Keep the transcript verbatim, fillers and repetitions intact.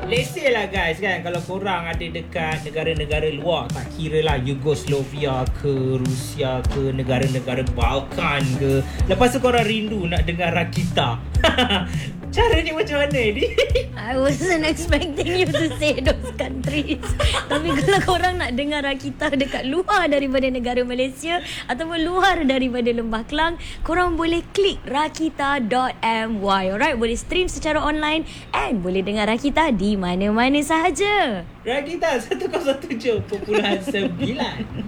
let's say lah guys kan, kalau korang ada dekat negara-negara luar, tak kira lah Yugoslavia ke, Rusia ke, negara-negara Balkan ke, lepas tu korang rindu nak dengar Rakita. Caranya macam mana ni? I wasn't expecting you to say those countries. Tapi kalau korang nak dengar Rakita dekat luar daripada negara Malaysia ataupun luar daripada Lembah Kelang, korang boleh klik rakita dot my. Alright, boleh stream secara online and boleh dengar Rakita di mana-mana sahaja. Rakita seratus tujuh perpuluhan sembilan.